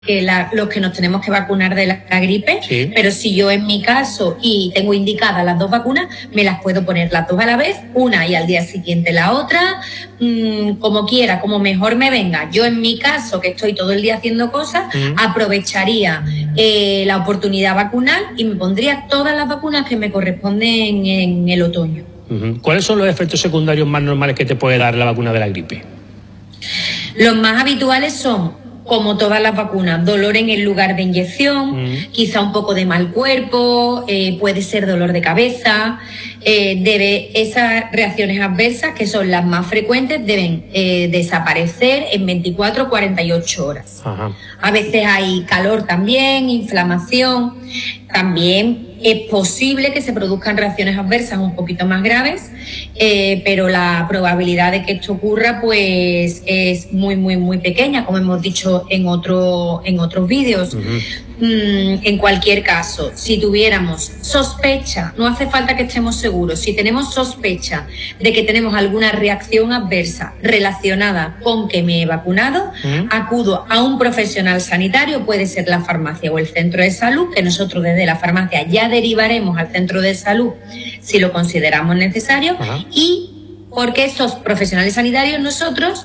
los que nos tenemos que vacunar de la gripe, sí. Pero si yo en mi caso y tengo indicadas las 2 vacunas, me las puedo poner las 2 a la vez, una y al día siguiente la otra, como quiera, como mejor me venga. Yo en mi caso, que estoy todo el día haciendo cosas, aprovecharía la oportunidad vacunal y me pondría todas las vacunas que me corresponden en el otoño. ¿Cuáles son los efectos secundarios más normales que te puede dar la vacuna de la gripe? Los más habituales son, como todas las vacunas, dolor en el lugar de inyección, quizá un poco de mal cuerpo, puede ser dolor de cabeza. Esas reacciones adversas, que son las más frecuentes, deben desaparecer en 24 o 48 horas. Ajá. A veces hay calor también, inflamación. También es posible que se produzcan reacciones adversas un poquito más graves, pero la probabilidad de que esto ocurra pues es muy, muy, muy pequeña, como hemos dicho en otros vídeos. En cualquier caso, si tuviéramos sospecha, no hace falta que estemos seguros, si tenemos sospecha de que tenemos alguna reacción adversa relacionada con que me he vacunado, acudo a un profesional sanitario, puede ser la farmacia o el centro de salud, que nosotros desde la farmacia ya derivaremos al centro de salud si lo consideramos necesario. Y porque estos profesionales sanitarios nosotros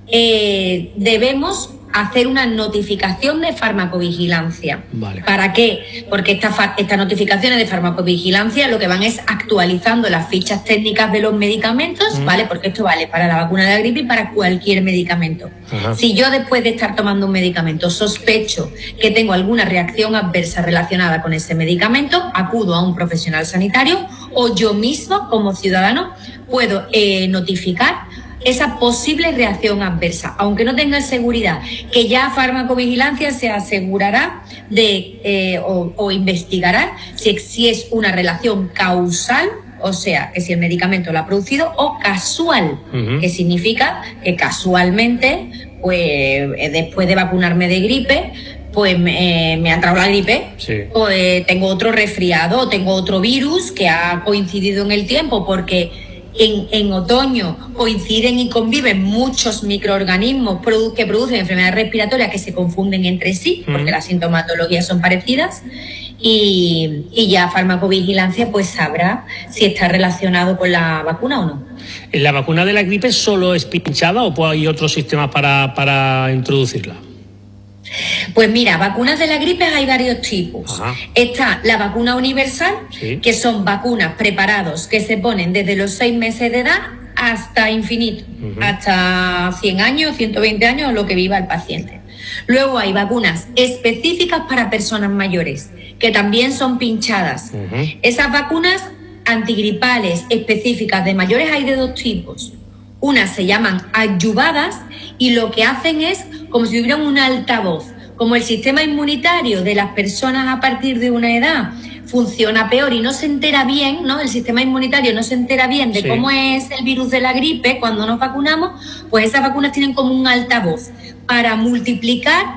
debemos hacer una notificación de farmacovigilancia. Vale. ¿Para qué? Porque estas notificaciones de farmacovigilancia lo que van es actualizando las fichas técnicas de los medicamentos, ¿vale? Porque esto vale para la vacuna de la gripe y para cualquier medicamento. Si yo después de estar tomando un medicamento sospecho que tengo alguna reacción adversa relacionada con ese medicamento, acudo a un profesional sanitario o yo mismo como ciudadano puedo notificar esa posible reacción adversa, aunque no tenga seguridad, que ya farmacovigilancia se asegurará de o investigará si es una relación causal, o sea, que si el medicamento lo ha producido, o casual, que significa que casualmente, pues después de vacunarme de gripe, pues me ha entrado la gripe, sí. Pues tengo otro resfriado, tengo otro virus que ha coincidido en el tiempo, porque en otoño coinciden y conviven muchos microorganismos que producen enfermedades respiratorias que se confunden entre sí, porque las sintomatologías son parecidas, y ya farmacovigilancia pues sabrá si está relacionado con la vacuna o no. ¿La vacuna de la gripe solo es pinchada o hay otros sistemas para introducirla? Pues mira, vacunas de la gripe hay varios tipos. Ajá. Está la vacuna universal, sí. Que son vacunas preparados que se ponen desde los 6 meses de edad hasta infinito, hasta 100 años, 120 años, lo que viva el paciente. Luego hay vacunas específicas para personas mayores, que también son pinchadas. Esas vacunas antigripales específicas de mayores hay de 2 tipos. Unas se llaman adyuvadas y lo que hacen es como si tuvieran un altavoz. Como el sistema inmunitario de las personas a partir de una edad funciona peor y no se entera bien, ¿no? El sistema inmunitario no se entera bien de cómo es el virus de la gripe cuando nos vacunamos, pues esas vacunas tienen como un altavoz para multiplicar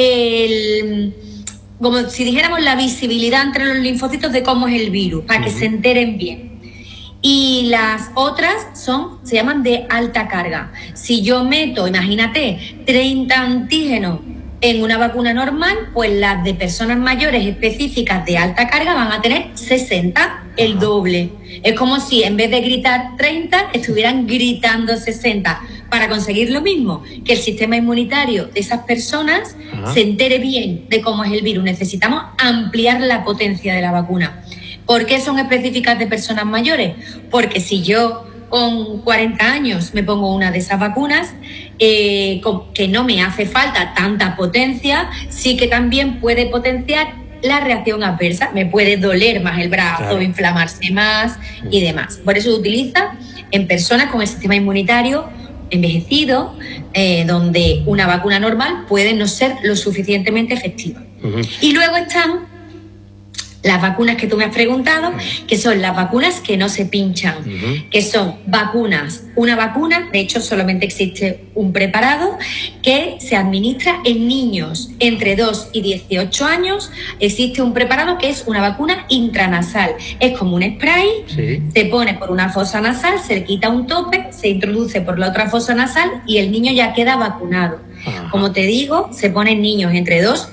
como si dijéramos la visibilidad entre los linfocitos de cómo es el virus, para que se enteren bien. Y las otras se llaman de alta carga. Si yo meto, imagínate, 30 antígenos en una vacuna normal, pues las de personas mayores específicas de alta carga van a tener 60, el doble. Es como si en vez de gritar 30, estuvieran gritando 60. Para conseguir lo mismo, que el sistema inmunitario de esas personas se entere bien de cómo es el virus. Necesitamos ampliar la potencia de la vacuna. ¿Por qué son específicas de personas mayores? Porque si yo con 40 años me pongo una de esas vacunas, que no me hace falta tanta potencia, sí que también puede potenciar la reacción adversa. Me puede doler más el brazo, claro, inflamarse más y demás. Por eso se utiliza en personas con el sistema inmunitario envejecido, donde una vacuna normal puede no ser lo suficientemente efectiva. Y luego están las vacunas que tú me has preguntado, que son las vacunas que no se pinchan, que son una vacuna, de hecho solamente existe un preparado, que se administra en niños entre 2 y 18 años. Existe un preparado que es una vacuna intranasal, es como un spray, se pone por una fosa nasal, se le quita un tope, se introduce por la otra fosa nasal y el niño ya queda vacunado. Ajá. Como te digo, se ponen niños entre 2